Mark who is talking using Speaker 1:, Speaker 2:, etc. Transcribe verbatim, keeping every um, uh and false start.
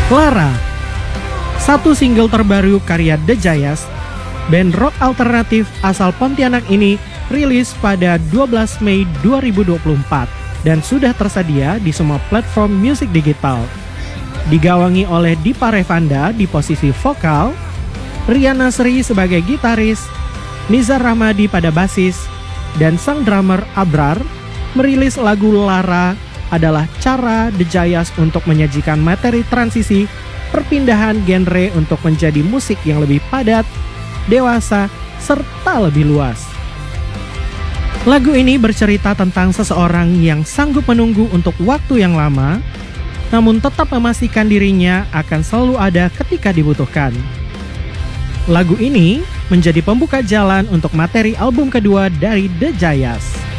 Speaker 1: Lara, satu single terbaru karya The Jayas, band rock alternatif asal Pontianak ini rilis pada dua belas Mei dua ribu dua puluh empat dan sudah tersedia di semua platform musik digital. Digawangi oleh Dipa Revanda di posisi vokal, Riana Sri sebagai gitaris, Nizar Rahmadi pada basis, dan sang drummer Abrar, merilis lagu Lara adalah cara The Jayas untuk menyajikan materi transisi perpindahan genre untuk menjadi musik yang lebih padat, dewasa, serta lebih luas. Lagu ini bercerita tentang seseorang yang sanggup menunggu untuk waktu yang lama, namun tetap memastikan dirinya akan selalu ada ketika dibutuhkan. Lagu ini menjadi pembuka jalan untuk materi album kedua dari The Jayas.